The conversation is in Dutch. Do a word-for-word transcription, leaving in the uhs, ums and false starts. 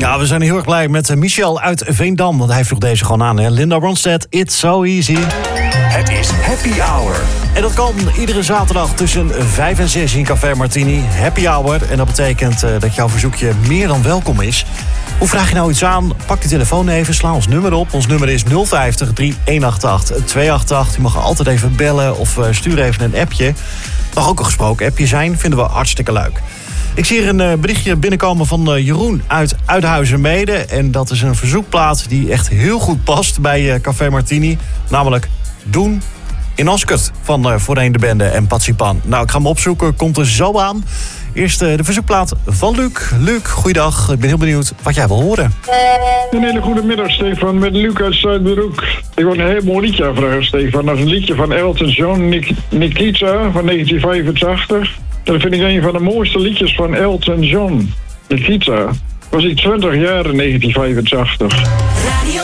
Ja, we zijn heel erg blij met Michel uit Veendam. Want hij vroeg deze gewoon aan. Hè? Linda Ronstadt, It's So Easy. Het is Happy Hour. En dat kan iedere zaterdag tussen vijf en zes in Café Martini. Happy Hour. En dat betekent uh, dat jouw verzoekje meer dan welkom is. Hoe vraag je nou iets aan? Pak de telefoon even, sla ons nummer op. Ons nummer is nul vijftig, drie een acht acht, twee acht acht. Je mag altijd even bellen of uh, stuur even een appje. Het mag ook een gesproken appje zijn, vinden we hartstikke leuk. Ik zie hier een uh, berichtje binnenkomen van uh, Jeroen uit Uithuizermeede. En dat is een verzoekplaat die echt heel goed past bij uh, Café Martini. Namelijk Doen in Askert van uh, Voorheen de Bende en Patsy Pan. Nou, ik ga hem opzoeken, komt er zo aan. Eerst uh, de verzoekplaat van Luc. Luc, goeiedag. Ik ben heel benieuwd wat jij wil horen. Een hele goede middag, Stefan, met Luc uit Zuidbroek. Ik wil een heel mooi liedje aanvragen, Stefan. Dat is een liedje van Elton John, Nik- Nikita van negentien vijfentachtig. Dat vind ik een van de mooiste liedjes van Elton John. Nikita was ik twintig jaar in negentien vijfentachtig.